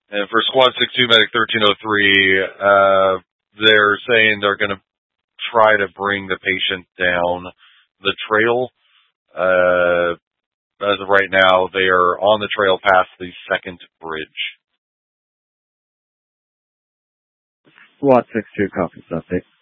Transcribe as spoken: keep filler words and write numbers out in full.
And for Squad six two Medic thirteen oh three, uh, they're saying they're going to try to bring the patient down the trail. Uh, as of right now, they are on the trail past the second bridge. Squad six two, copies update.